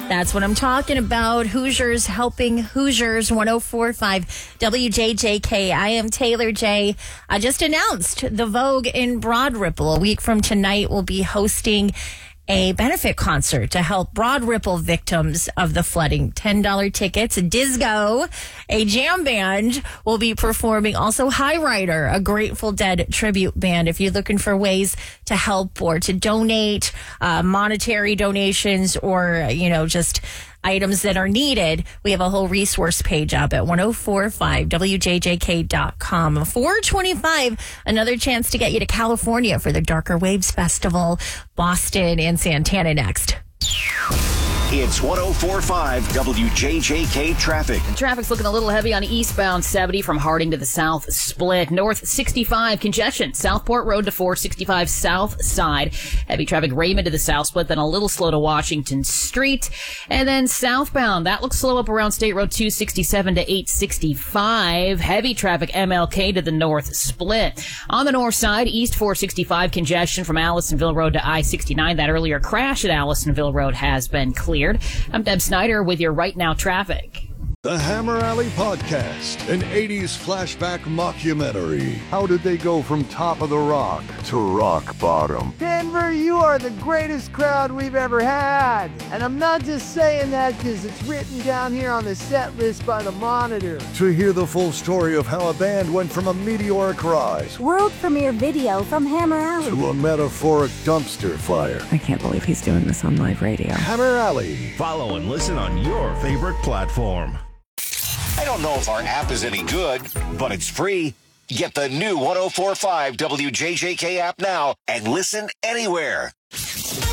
That's what I'm talking about. Hoosiers helping Hoosiers. 104.5 WJJK. I am Taylor J. I just announced the Vogue in Broad Ripple. A week from tonight, we'll be hosting a benefit concert to help Broad Ripple victims of the flooding. $10 tickets. Disco, a jam band, will be performing. Also, High Rider, a Grateful Dead tribute band. If you're looking for ways to help or to donate, monetary donations, or, just items that are needed, we have a whole resource page up at 1045wjjk.com. 425, another chance to get you to California for the Darker Waves Festival, Boston and Santana next. It's 1045 WJJK traffic. Traffic's looking a little heavy on eastbound 70 from Harding to the South Split. North 65 congestion. Southport Road to 465 South Side. Heavy traffic Raymond to the South Split, then a little slow to Washington Street. And then southbound, that looks slow up around State Road 267 to 865. Heavy traffic MLK to the North Split. On the north side, East 465 congestion from Allisonville Road to I-69. That earlier crash at Allisonville Road has been cleared. I'm Deb Snyder with your Right Now traffic. The Hammer Alley Podcast, an 80s flashback mockumentary. How did they go from top of the rock to rock bottom? Denver, you are the greatest crowd we've ever had. And I'm not just saying that because it's written down here on the set list by the Monitor. To hear the full story of how a band went from a meteoric rise, world premiere video from Hammer Alley, to a metaphoric dumpster fire. I can't believe he's doing this on live radio. Hammer Alley. Follow and listen on your favorite platform. I don't know if our app is any good, but it's free. Get the new 1045 WJJK app now and listen anywhere.